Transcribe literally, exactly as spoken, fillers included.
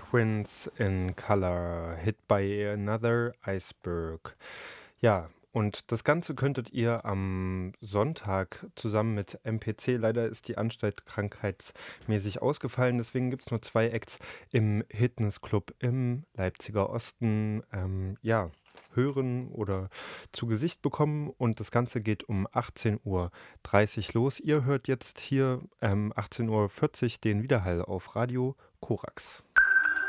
Twins in Color, Hit by Another Iceberg. Ja, und das Ganze könntet ihr am Sonntag zusammen mit M P C, leider ist die Anstalt krankheitsmäßig ausgefallen, deswegen gibt es nur zwei Acts im Hitness Club im Leipziger Osten, ähm, ja, hören oder zu Gesicht bekommen, und das Ganze geht um achtzehn Uhr dreißig los. Ihr hört jetzt hier ähm, achtzehn Uhr vierzig den Widerhall auf Radio Korax.